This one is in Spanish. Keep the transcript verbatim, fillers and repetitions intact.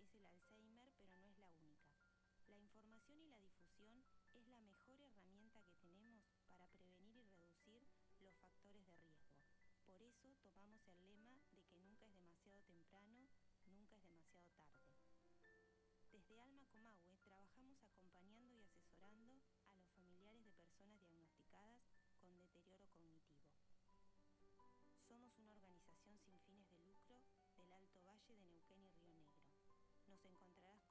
es el Alzheimer, pero no es la única. La información y la difusión es la mejor herramienta que tenemos para prevenir y reducir los factores de riesgo. Por eso tomamos el lema de que nunca es demasiado temprano, nunca es demasiado tarde. Desde Alma Comahue trabajamos acompañando y asesorando a los familiares de personas diagnosticadas con deterioro cognitivo. Somos una organización sin fines de lucro del Alto Valle de Neuquén y Río Negro. Nos encontrarás